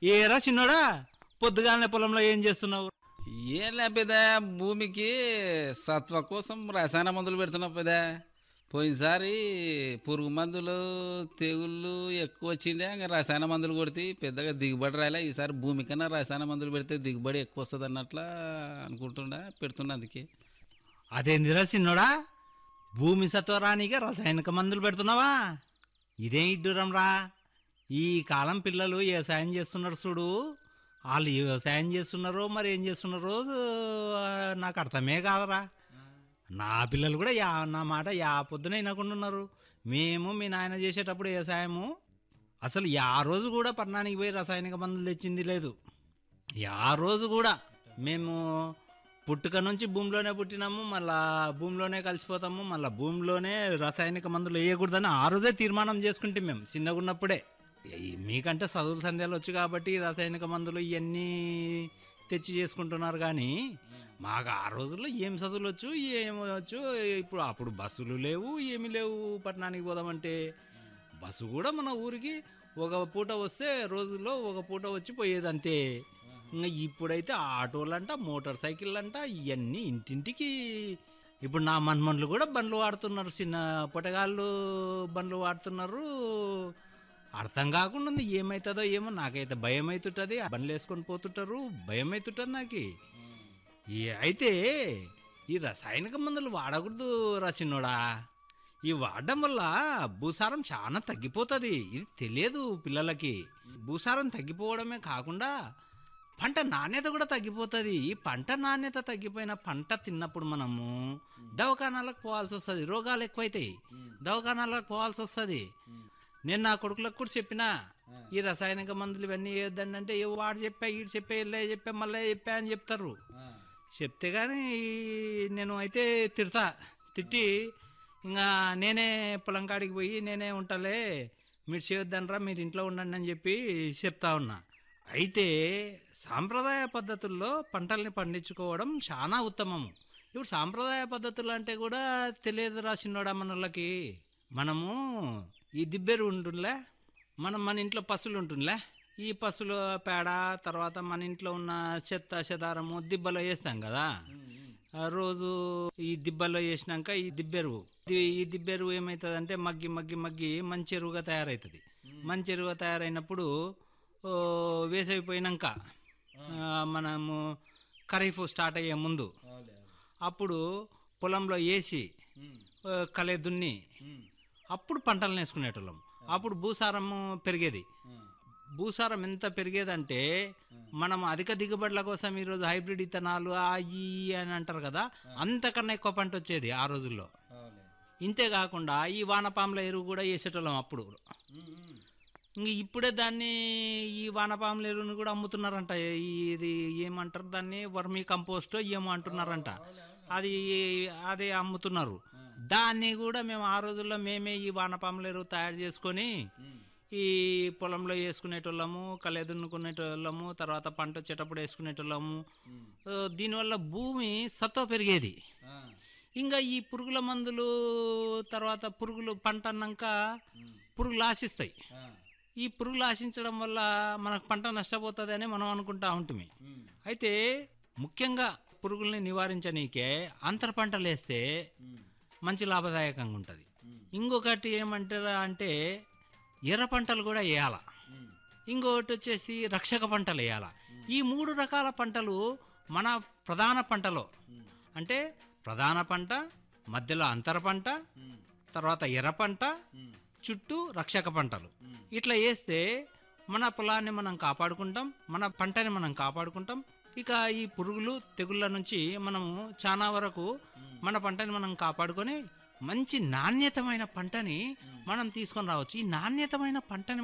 ఏరా చిన్నోడా, పొద్దుగాలనే పొలంలో ఏం చేస్తున్నావు? ఏం లేపేదా, భూమికి సత్వ కోసం రసాయన మందులు పెడుతున్నావు పెదా. పోయినసారి పురుగు మందులు తెగుళ్ళు ఎక్కువ వచ్చిండే, ఇంకా రసాయన మందులు కొడితే పెద్దగా దిగుబడి రాలే. ఈసారి భూమి కన్నా రసాయన మందులు పెడితే దిగుబడి ఎక్కువ వస్తుంది అన్నట్లా అనుకుంటుండా, పెడుతున్నా అందుకే. అదేందిరా చిన్నోడా, భూమి సత్వరానిగా రసాయనిక మందులు పెడుతున్నావా? ఇదేం ఇడ్డురం రా. ఈ కాలం పిల్లలు వ్యవసాయం చేస్తున్నారు చూడు, వాళ్ళు ఏ వ్యవసాయం చేస్తున్నారో మరి ఏం చేస్తున్నారో నాకు అర్థమే కాదరా. నా పిల్లలు కూడా నా మాట పొద్దున వినకుండా ఉన్నారు. మేము మీ నాయన చేసేటప్పుడు వ్యవసాయము అసలు రోజు కూడా పట్టణానికి పోయి రసాయనిక మందులు తెచ్చింది లేదు. రోజు కూడా మేము పుట్టుక నుంచి భూమిలోనే పుట్టినాము, మళ్ళా భూమిలోనే కలిసిపోతాము, మళ్ళీ భూమిలోనే రసాయనిక మందులు వేయకూడదని ఆ రోజే తీర్మానం చేసుకుంటే మేము చిన్నగా ఉన్నప్పుడే. మీకంటే చదువుల సందేహాలు వచ్చు కాబట్టి రసాయనిక మందులు ఇవన్నీ తెచ్చి చేసుకుంటున్నారు. కానీ మాకు ఆ రోజుల్లో ఏం చదువులు వచ్చు, ఏమవచ్చు. ఇప్పుడు అప్పుడు బస్సులు లేవు, ఏమీ లేవు. పట్టణానికి పోదామంటే బస్సు కూడా మన ఊరికి ఒక పూట వస్తే రోజుల్లో ఒక పూట వచ్చి పోయేది అంతే. ఇంకా ఇప్పుడైతే ఆటోలంట, మోటార్ సైకిళ్ళు అంట, ఇవన్నీ ఇంటింటికి. ఇప్పుడు నా మన్మన్లు కూడా బండ్లు వాడుతున్నారు, చిన్న పొటగాళ్ళు బండ్లు వాడుతున్నారు. అర్థం కాకుండా ఉంది, ఏమవుతుందో ఏమో. నాకైతే భయం అవుతుంటుంది, బండ్లు వేసుకొని పోతుంటారు, భయం అవుతుంటుంది నాకు. అయితే ఈ రసాయనిక మందులు వాడకూడదు రాసినోడా. ఈ వాడడం వల్ల భూసారం చాలా తగ్గిపోతుంది. ఇది తెలియదు పిల్లలకి. భూసారం తగ్గిపోవడమే కాకుండా పంట నాణ్యత కూడా తగ్గిపోతుంది. ఈ పంట నాణ్యత తగ్గిపోయిన పంట తిన్నప్పుడు మనము దవాఖానాలకు పోవాల్సి వస్తుంది, రోగాలు ఎక్కువైతాయి, దవాఖానాలకు పోవాల్సి వస్తుంది. నేను నా కొడుకులకు కూడా చెప్పినా, ఈ రసాయనిక మందులు ఇవన్నీ వేయొద్దండి అంటే, వాడు చెప్పా, ఈడు చెప్పా, ఇల్లే చెప్పా, మళ్ళీ చెప్పా అని చెప్తారు. చెప్తే కానీ నేను అయితే తిట్టి ఇంకా నేనే పొలం కాడికి పోయి నేనే ఉంటాలే, మీరు చేయొద్దనరా, మీరు ఇంట్లో ఉండండి అని చెప్పి చెప్తా ఉన్నా. అయితే సాంప్రదాయ పద్ధతుల్లో పంటల్ని పండించుకోవడం చాలా ఉత్తమము. ఇప్పుడు సాంప్రదాయ పద్ధతులు అంటే కూడా తెలియదు రాసినోడా మనోళ్ళకి. మనము ఈ దిబ్బెరు ఉంటుందిలే, మన ఇంట్లో పశువులు ఉంటుందిలే, ఈ పశువుల పేడ తర్వాత మన ఇంట్లో ఉన్న చెత్త చెదారము దిబ్బలో వేస్తాం కదా. రోజు ఈ దిబ్బలో వేసినాక ఈ దిబ్బెరువు ఏమవుతుంది మగ్గి మగ్గి మగ్గి మంచి ఎరువుగా తయారవుతుంది. మంచి ఎరువుగా తయారైనప్పుడు వేసైపోయినాక మనము ఖరీఫ్ స్టార్ట్ అయ్యే ముందు అప్పుడు పొలంలో వేసి కలే దున్ని అప్పుడు పంటలు వేసుకునేటోళ్ళం. అప్పుడు భూసారము పెరిగేది. భూసారం ఎంత పెరిగేదంటే మనం అధిక దిగుబడుల కోసం ఈరోజు హైబ్రిడ్ ఇత్తనాలు ఈ అని అంటారు కదా, అంతకన్నా ఎక్కువ పంట వచ్చేది ఆ రోజుల్లో. ఇంతేకాకుండా ఈ వానపాముల ఎరువు కూడా వేసేటోళ్ళం అప్పుడు. ఇంక ఇప్పుడే దాన్ని ఈ వానపాముల ఎరువుని కూడా అమ్ముతున్నారంట. ఇది ఏమంటారు దాన్ని, వర్మీ కంపోస్ట్ ఏమో అంటున్నారంట. అదే అమ్ముతున్నారు. దాన్ని కూడా మేము ఆ రోజుల్లో మేమే ఈ వానపాముల ఎరువు తయారు చేసుకొని ఈ పొలంలో వేసుకునేటోళ్ళము, కలే దున్నుకునేటోళ్ళము, తర్వాత పంట వచ్చేటప్పుడు వేసుకునేటోళ్ళము. దీనివల్ల భూమి సత్వ పెరిగేది. ఇంకా ఈ పురుగుల మందులు తర్వాత పురుగులు పంట అన్నాక పురుగులు ఆశిస్తాయి. ఈ పురుగులు ఆశించడం వల్ల మనకు పంట నష్టపోతుంది అని మనం అనుకుంటా ఉంటుంది. అయితే ముఖ్యంగా పురుగుల్ని నివారించనీకే అంతర పంటలు వేస్తే మంచి లాభదాయకంగా ఉంటుంది. ఇంకొకటి ఏమంటారా అంటే ఎర్ర పంటలు కూడా వేయాల. ఇంకొకటి వచ్చేసి రక్షక పంటలు వేయాల. ఈ 3 రకాల పంటలు మన ప్రధాన పంటలో, అంటే ప్రధాన పంట, మధ్యలో అంతర పంట, తర్వాత ఎర్ర పంట, చుట్టూ రక్షక పంటలు. ఇట్లా వేస్తే మన పొలాన్ని మనం కాపాడుకుంటాం, మన పంటని మనం కాపాడుకుంటాం. ఇక ఈ పురుగులు తెగుళ్ళ నుంచి మనము చాలా వరకు మన పంటని మనం కాపాడుకొని మంచి నాణ్యతమైన పంటని మనం తీసుకొని రావచ్చు. ఈ నాణ్యతమైన పంటని